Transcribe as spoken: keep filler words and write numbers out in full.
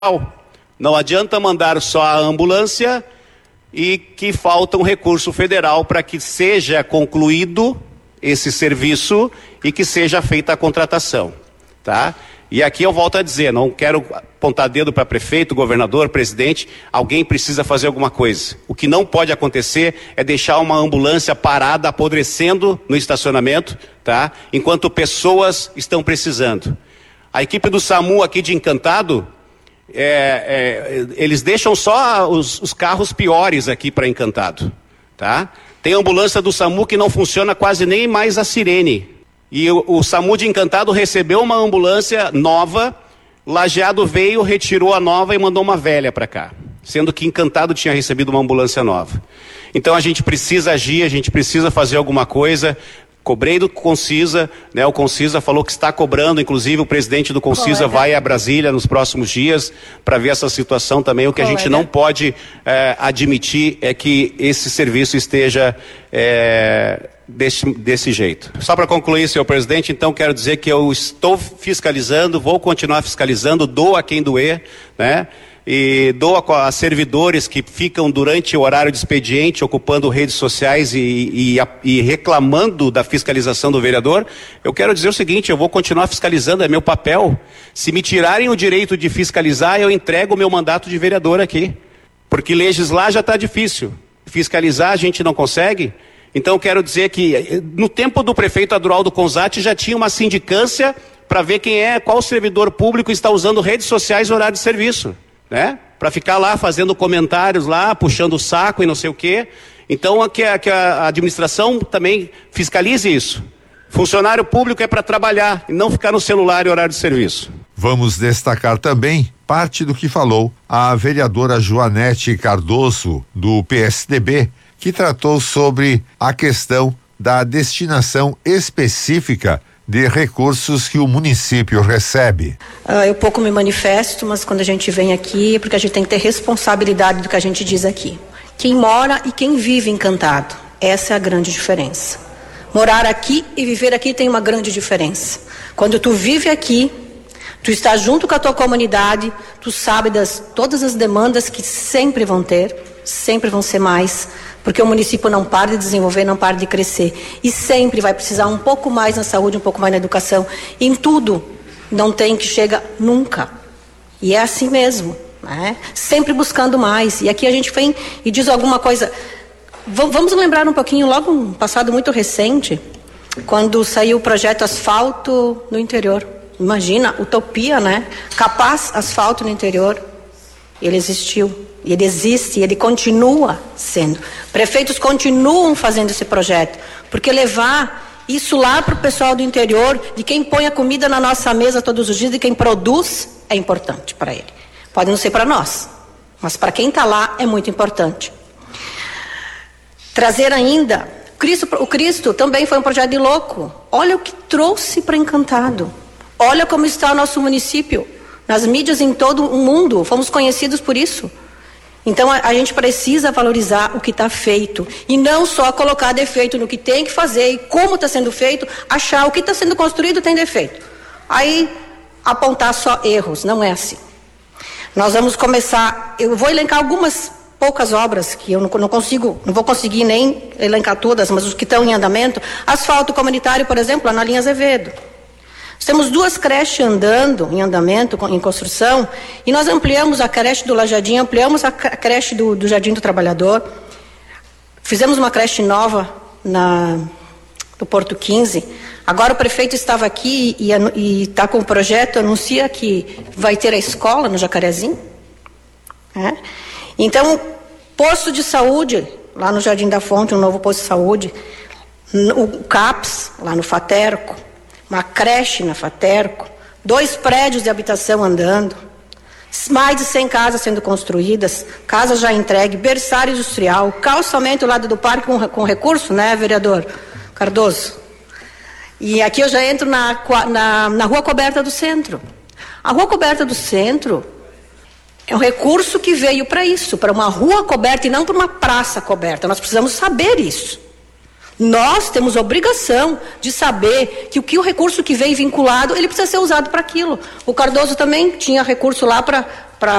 Não adianta mandar só a ambulância e que falta um recurso federal para que seja concluído esse serviço e que seja feita a contratação, tá? E aqui eu volto a dizer, não quero apontar dedo para prefeito, governador, presidente, alguém precisa fazer alguma coisa. O que não pode acontecer é deixar uma ambulância parada, apodrecendo no estacionamento, tá? Enquanto pessoas estão precisando. A equipe do SAMU aqui de Encantado, É, é, eles deixam só os, os carros piores aqui para Encantado, tá? Tem ambulância do SAMU que não funciona quase nem mais a sirene. E o, o SAMU de Encantado recebeu uma ambulância nova, Lajeado veio, retirou a nova e mandou uma velha para cá, sendo que Encantado tinha recebido uma ambulância nova. Então a gente precisa agir, a gente precisa fazer alguma coisa. Cobrei do Concisa, né? O Concisa falou que está cobrando, inclusive o presidente do Concisa Colega. vai a Brasília nos próximos dias para ver essa situação também. O que Colega. a gente não pode é, admitir é que esse serviço esteja é, desse, desse jeito. Só para concluir, senhor presidente, então quero dizer que eu estou fiscalizando, vou continuar fiscalizando, dou a quem doer, né? E dou a, a servidores que ficam durante o horário de expediente ocupando redes sociais e, e, e reclamando da fiscalização do vereador. Eu quero dizer o seguinte, eu vou continuar fiscalizando, é meu papel. Se me tirarem o direito de fiscalizar, eu entrego o meu mandato de vereador aqui, porque legislar já está difícil, fiscalizar a gente não consegue. Então eu quero dizer que no tempo do prefeito Adroaldo Conzatti já tinha uma sindicância para ver quem é, qual servidor público está usando redes sociais no horário de serviço, né? Para ficar lá fazendo comentários lá, puxando o saco e não sei o quê. Então que a, que a administração também fiscalize isso. Funcionário público é para trabalhar e não ficar no celular em horário de serviço. Vamos destacar também parte do que falou a vereadora Joanete Cardoso, do P S D B, que tratou sobre a questão da destinação específica de recursos que o município recebe. Uh, eu pouco me manifesto, mas quando a gente vem aqui, é porque a gente tem que ter responsabilidade do que a gente diz aqui. Quem mora e quem vive Encantado, essa é a grande diferença. Morar aqui e viver aqui tem uma grande diferença. Quando tu vive aqui, tu está junto com a tua comunidade, tu sabe das todas as demandas que sempre vão ter, sempre vão ser mais, porque o município não para de desenvolver, não para de crescer. E sempre vai precisar um pouco mais na saúde, um pouco mais na educação. Em tudo, não tem que chega nunca. E é assim mesmo, né? Sempre buscando mais. E aqui a gente vem e diz alguma coisa. V- vamos lembrar um pouquinho, logo um passado muito recente, quando saiu o projeto Asfalto no Interior. Imagina, utopia, né? Capaz Asfalto no Interior. Ele existiu. E ele existe, e ele continua sendo. Prefeitos continuam fazendo esse projeto, porque levar isso lá para o pessoal do interior, de quem põe a comida na nossa mesa todos os dias, de quem produz, é importante para ele. Pode não ser para nós, mas para quem está lá é muito importante. Trazer ainda, Cristo, o Cristo também foi um projeto de louco. Olha o que trouxe para Encantado. Olha como está o nosso município. Nas mídias em todo o mundo, fomos conhecidos por isso. Então a, a gente precisa valorizar o que está feito e não só colocar defeito no que tem que fazer e como está sendo feito, achar o que está sendo construído tem defeito. Aí apontar só erros, não é assim. Nós vamos começar, eu vou elencar algumas poucas obras que eu não, não consigo, não vou conseguir nem elencar todas, mas os que estão em andamento. Asfalto comunitário, por exemplo, lá na linha Azevedo. Nós temos duas creches andando, em andamento, em construção, e nós ampliamos a creche do Lajadinho, ampliamos a creche do, do Jardim do Trabalhador, fizemos uma creche nova na, no Porto quinze. Agora o prefeito estava aqui e está com o projeto, anuncia que vai ter a escola no Jacarezinho. É? Então, posto de saúde, lá no Jardim da Fonte, um novo posto de saúde, o CAPS, lá no Faterco, uma creche na Faterco, dois prédios de habitação andando, mais de cem casas sendo construídas, casas já entregue, berçário industrial, calçamento lá do parque com, com recurso, né, vereador Cardoso? E aqui eu já entro na, na, na Rua Coberta do Centro. A Rua Coberta do Centro é um recurso que veio para isso, para uma rua coberta e não para uma praça coberta. Nós precisamos saber isso. Nós temos a obrigação de saber que o que o recurso que veio vinculado, ele precisa ser usado para aquilo. O Cardoso também tinha recurso lá para